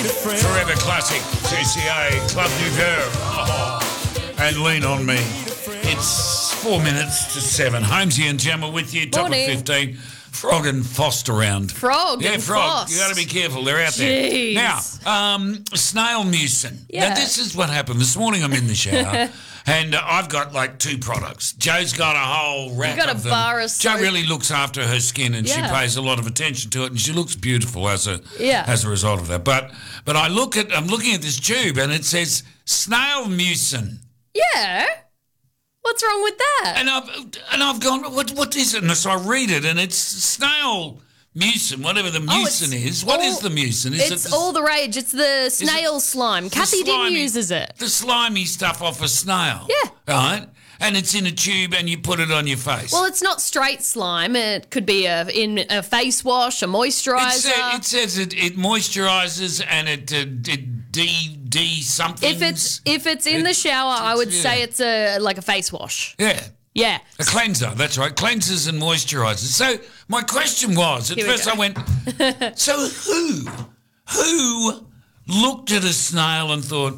Forever Classic, CCA, Club Nouveau. Oh, and Lean On Me. It's 4 minutes to 7. Holmesy and Gemma with you, top Morning. of 15. Frog and Fost around. Frog yeah, and Frog. Fost. You got to be careful. They're out Jeez. there. Now, snail mucin. Yeah. Now, this is what happened. This morning I'm in the shower and I've got like 2 products. Joe's got a whole rack got a of them. bar of Joe soap. really looks after her skin and she Yeah. pays a lot of attention to it and she looks beautiful as a result of that. But I'm looking at this tube and it says snail mucin. Yeah. What's wrong with that? And I've gone, what is it? And so I read it, and it's snail mucin, whatever the mucin is. What is the mucin? It's all the rage. It's the snail slime. Kathy Din uses it. The slimy stuff off a snail. Yeah. Right? And it's in a tube, and you put it on your face. Well, it's not straight slime. It could be in a face wash, a moisturiser. It says it moisturises and it D something. If it's in the shower, I would say it's like a face wash. Yeah. Yeah. A cleanser, that's right. Cleansers and moisturisers. So my question was, at first I went, so who looked at a snail and thought,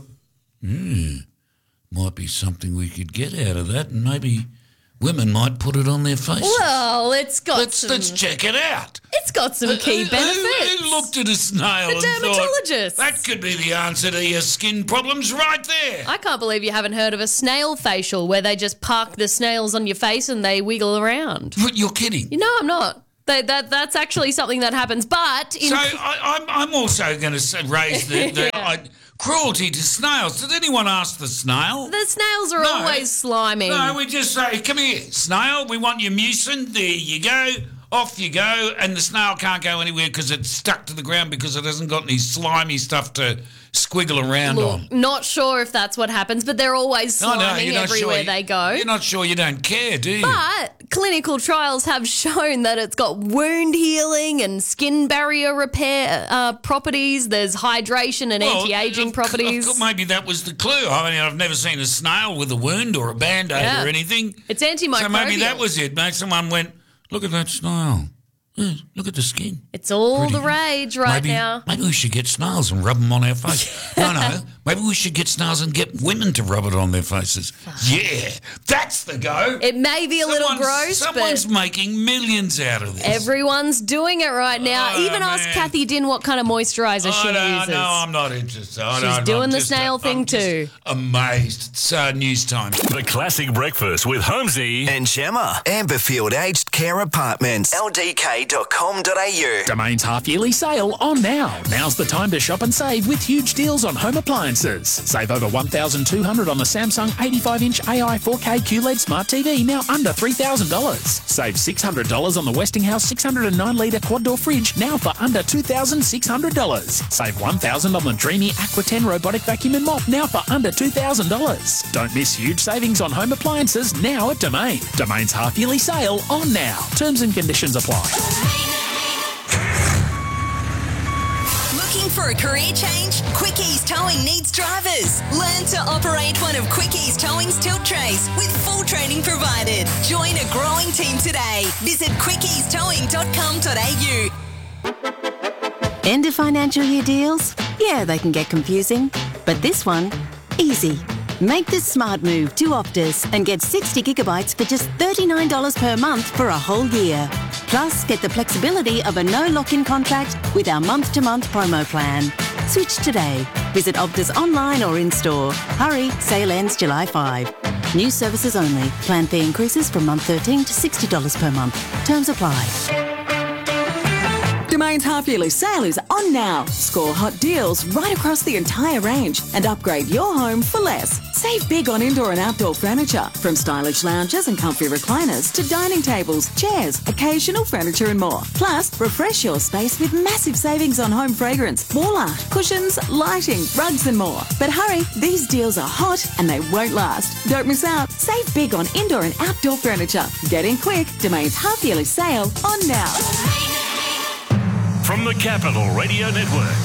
might be something we could get out of that and maybe women might put it on their faces. Well, let's check it out. It's got some key benefits. Who looked at a snail and dermatologist. thought, that could be the answer to your skin problems right there. I can't believe you haven't heard of a snail facial where they just park the snails on your face and they wiggle around. You're kidding. No, I'm not. That's actually something that happens. But I'm also going to raise the cruelty to snails. Did anyone ask the snail? The snails are always slimy. No, we just say, come here, snail, we want your mucin. There you go. Off you go. And the snail can't go anywhere because it's stuck to the ground because it hasn't got any slimy stuff to squiggle around on. Not sure if that's what happens, but they're always sliming everywhere they go. You're not sure, you don't care, do you? But clinical trials have shown that it's got wound healing and skin barrier repair properties. There's hydration and anti-aging properties. Maybe that was the clue. I mean, I've never seen a snail with a wound or a Band-Aid or anything. It's antimicrobial. So maybe that was it. Maybe someone went, look at that snail. Look at the skin. It's all the rage now. Maybe we should get snails and rub them on our face. No. Maybe we should get snails and get women to rub it on their faces. Yeah, that's the go. It may be a little gross, someone's making millions out of this. Everyone's doing it right now. Even ask Kathy Din what kind of moisturiser she uses. No, I'm not interested. She's doing the snail thing too. Amazed. It's news time. The Classic Breakfast with Holmesy and Gemma. Amberfield Aged Care Apartments. ldk.com.au. Domain's half-yearly sale on now. Now's the time to shop and save with huge deals on home appliances. Save over $1,200 on the Samsung 85-inch AI 4K QLED Smart TV, now under $3,000. Save $600 on the Westinghouse 609-litre quad-door fridge, now for under $2,600. Save $1,000 on the Dreamy Aqua 10 robotic vacuum and mop, now for under $2,000. Don't miss huge savings on home appliances now at Domain. Domain's half-yearly sale on now. Terms and conditions apply. Looking for a career change? Quickies Towing needs drivers. Learn to operate one of Quickies Towing's tilt trays with full training provided. Join a growing team today. Visit quickiestowing.com.au. End of financial year deals? Yeah, they can get confusing. But this one, easy. Make the smart move to Optus and get 60 gigabytes for just $39 per month for a whole year. Plus, get the flexibility of a no lock-in contract with our month-to-month promo plan. Switch today. Visit Optus online or in-store. Hurry, sale ends July 5. New services only. Plan fee increases from month 13 to $60 per month. Terms apply. Domain's half-yearly sale is on now. Score hot deals right across the entire range and upgrade your home for less. Save big on indoor and outdoor furniture, from stylish lounges and comfy recliners to dining tables, chairs, occasional furniture and more. Plus, refresh your space with massive savings on home fragrance, wall art, cushions, lighting, rugs and more. But hurry, these deals are hot and they won't last. Don't miss out. Save big on indoor and outdoor furniture. Get in quick. Domain's half-yearly sale on now. from the Capital Radio Network.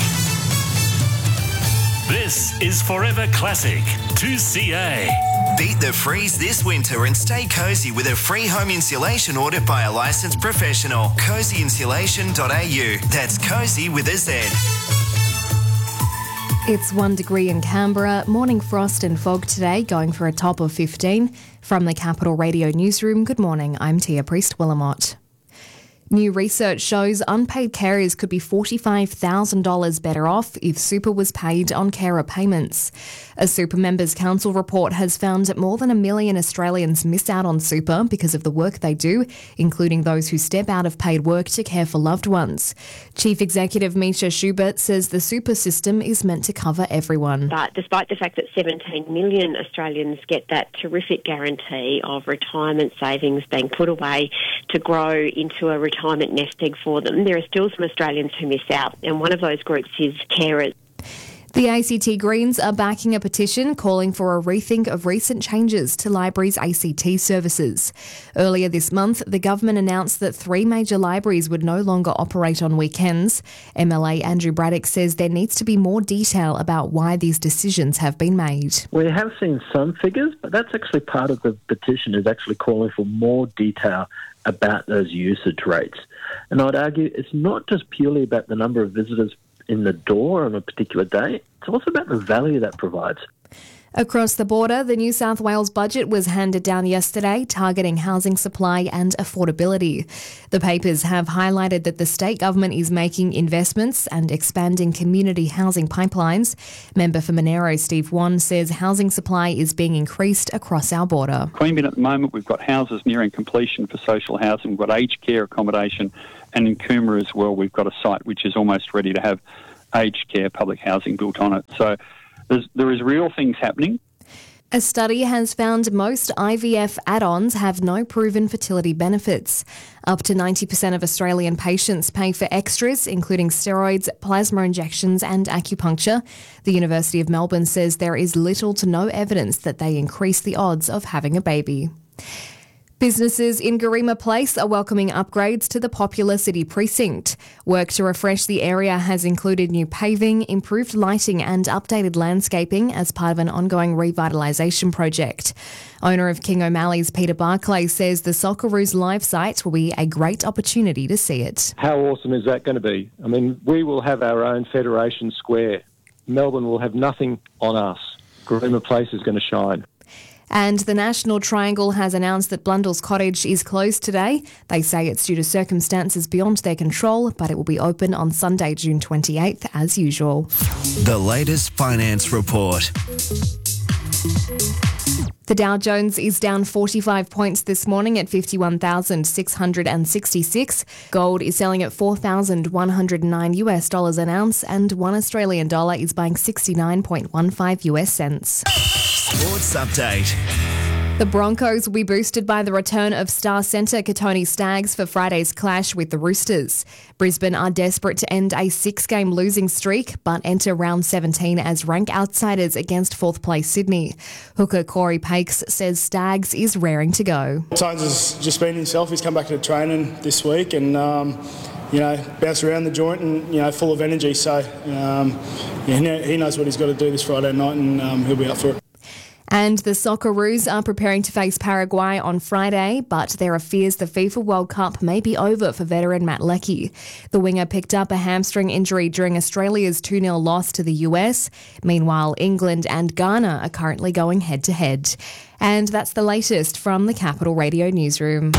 This is Forever Classic 2CA. Beat the freeze this winter and stay cozy with a free home insulation order by a licensed professional. Cozyinsulation.au. That's cozy with a Z. It's 1 degree in Canberra, morning frost and fog today, going for a top of 15. From the Capital Radio Newsroom, good morning, I'm Tia Priest-Willamott. New research shows unpaid carers could be $45,000 better off if super was paid on carer payments. A Super Members Council report has found that more than 1 million Australians miss out on super because of the work they do, including those who step out of paid work to care for loved ones. Chief Executive Misha Schubert says the super system is meant to cover everyone. But despite the fact that 17 million Australians get that terrific guarantee of retirement savings being put away to grow into a retirement nest egg for them, there are still some Australians who miss out, and one of those groups is carers. The ACT Greens are backing a petition calling for a rethink of recent changes to libraries' ACT services. Earlier this month, the government announced that 3 major libraries would no longer operate on weekends. MLA Andrew Braddock says there needs to be more detail about why these decisions have been made. We have seen some figures, but that's actually part of the petition, is actually calling for more detail about those usage rates. And I'd argue it's not just purely about the number of visitors in the door on a particular day, it's also about the value that provides. Across the border, the New South Wales budget was handed down yesterday, targeting housing supply and affordability. The papers have highlighted that the state government is making investments and expanding community housing pipelines. Member for Monero, Steve Wan, says housing supply is being increased across our border. Queanbeyan at the moment, we've got houses nearing completion for social housing. We've got aged care accommodation, and in Coomera as well, we've got a site which is almost ready to have aged care public housing built on it. So there is real things happening. A study has found most IVF add-ons have no proven fertility benefits. Up to 90% of Australian patients pay for extras, including steroids, plasma injections and acupuncture. The University of Melbourne says there is little to no evidence that they increase the odds of having a baby. Businesses in Garema Place are welcoming upgrades to the popular city precinct. Work to refresh the area has included new paving, improved lighting and updated landscaping as part of an ongoing revitalisation project. Owner of King O'Malley's Peter Barclay says the Socceroos live site will be a great opportunity to see it. How awesome is that going to be? I mean, we will have our own Federation Square. Melbourne will have nothing on us. Garema Place is going to shine. And the National Triangle has announced that Blundell's Cottage is closed today. They say it's due to circumstances beyond their control, but it will be open on Sunday, June 28th, as usual. The latest finance report. The Dow Jones is down 45 points this morning at 51,666. Gold is selling at $4,109 an ounce, and $1 Australian dollar is buying 69.15 US cents. Sports update. The Broncos will be boosted by the return of star centre Katoni Staggs for Friday's clash with the Roosters. Brisbane are desperate to end a 6-game losing streak, but enter round 17 as rank outsiders against 4th place Sydney. Hooker Corey Pakes says Staggs is raring to go. Tones has just been himself. He's come back to training this week and bounced around the joint and full of energy. So he knows what he's got to do this Friday night, and he'll be up for it. And the Socceroos are preparing to face Paraguay on Friday, but there are fears the FIFA World Cup may be over for veteran Matt Leckie. The winger picked up a hamstring injury during Australia's 2-0 loss to the US. Meanwhile, England and Ghana are currently going head-to-head. And that's the latest from the Capital Radio Newsroom.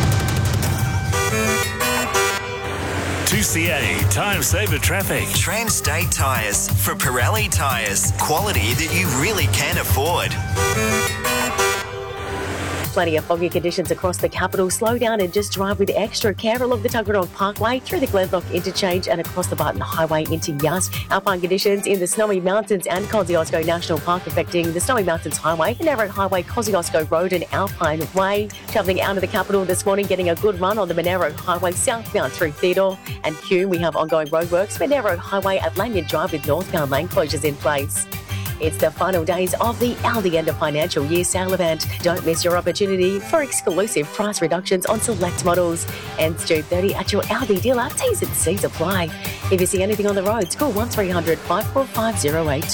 2CA Time Saver Traffic. Trans-State Tyres. For Pirelli Tyres. Quality that you really can afford. Plenty of foggy conditions across the capital. Slow down and just drive with extra care along the Tuggeranong Parkway, through the Glenlock Interchange and across the Barton Highway into Yass. Alpine conditions in the Snowy Mountains and Kosciuszko National Park affecting the Snowy Mountains Highway, the Narrow Highway, Kosciuszko Road and Alpine Way. Travelling out of the capital this morning, getting a good run on the Monero Highway southbound through Theodore and Hume. We have ongoing roadworks. Monero Highway at Lanyon Drive with northbound lane closures in place. It's the final days of the Aldi end of financial year sale event. Don't miss your opportunity for exclusive price reductions on select models. Ends June 30 at your Aldi dealer. T's and C's apply. If you see anything on the road, call 1300 545 082.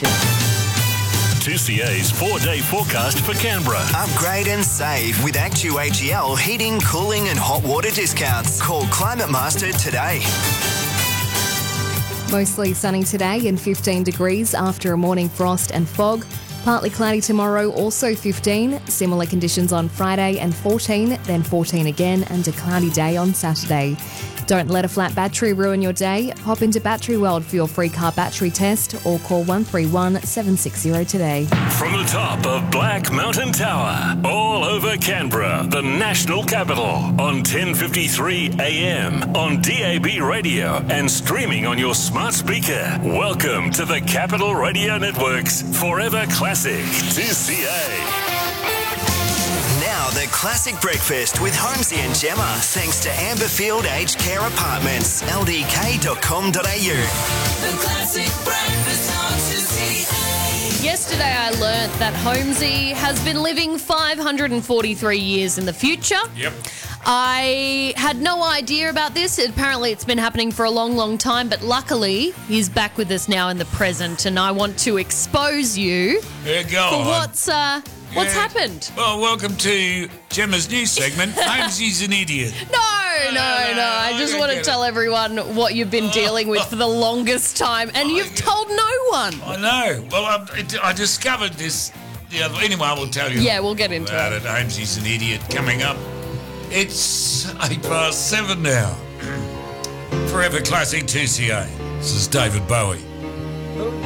2CA's 4-day forecast for Canberra. Upgrade and save with ActuAGL heating, cooling and hot water discounts. Call Climate Master today. Mostly sunny today and 15 degrees after a morning frost and fog. Partly cloudy tomorrow, also 15. Similar conditions on Friday and 14, then 14 again, and a cloudy day on Saturday. Don't let a flat battery ruin your day. Hop into Battery World for your free car battery test or call 131 760 today. From the top of Black Mountain Tower, all over Canberra, the national capital, on 1053 AM, on DAB radio, and streaming on your smart speaker. Welcome to the Capital Radio Network's Forever Classic 2CA. Now the Classic Breakfast with Holmesy and Gemma, thanks to Amberfield Aged Care Apartments, ldk.com.au. The Classic Breakfast on 2CA. Yesterday I learnt that Holmesy has been living 543 years in the future. Yep. I had no idea about this. Apparently it's been happening for a long, long time, but luckily he's back with us now in the present, and I want to expose you for what's happened. Well, welcome to Gemma's news segment. Holmesy's an idiot. No. I just want to tell everyone what you've been dealing with for the longest time, and you've told no one. I know. Well, I discovered this the other. Anyway, I will tell you. Yeah, we'll get into it. Holmesy's an idiot. Coming up, it's 7:08 now. Forever Classic 2CA. This is David Bowie.